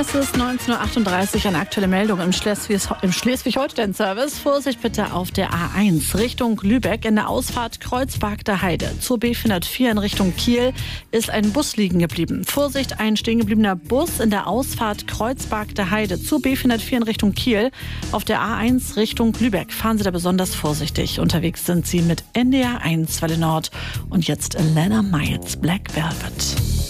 Es ist 19.38 Uhr, eine aktuelle Meldung im Schleswig-Holstein-Service. Vorsicht bitte auf der A1 Richtung Lübeck in der Ausfahrt Kreuzberg der Heide. Zur B404 in Richtung Kiel ist ein Bus liegen geblieben. Vorsicht, ein stehen gebliebener Bus in der Ausfahrt Kreuzberg der Heide. Zur B404 in Richtung Kiel auf der A1 Richtung Lübeck. Fahren Sie da besonders vorsichtig. Unterwegs sind Sie mit NDR 1 Welle Nord. Und jetzt Alana Miles, Black Velvet.